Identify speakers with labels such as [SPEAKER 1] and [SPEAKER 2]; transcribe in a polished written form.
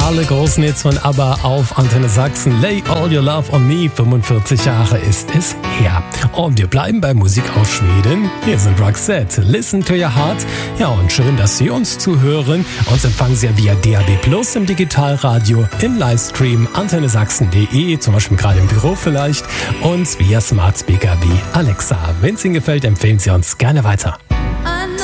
[SPEAKER 1] alle großen Hits von ABBA auf Antenne Sachsen. Lay All Your Love on Me, 45 Jahre ist es her. Und wir bleiben bei Musik aus Schweden. Hier sind Roxette, Listen to Your Heart. Ja, und schön, dass Sie uns zuhören. Uns empfangen Sie ja via DAB Plus im Digitalradio, im Livestream antennesachsen.de, zum Beispiel gerade im Büro vielleicht, und via Smart Speaker wie Alexa. Wenn es Ihnen gefällt, empfehlen Sie uns gerne weiter.